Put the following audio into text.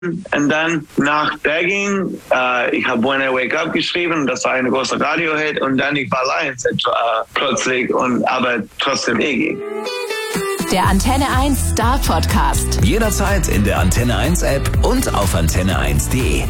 Und dann nach Begging, ich habe When I Wake Up geschrieben, das war eine große Radio-Hit. Und dann ich war Lionshead plötzlich, aber trotzdem Iggy. Der Antenne 1 Star Podcast. Jederzeit in der Antenne 1 App und auf antenne1.de.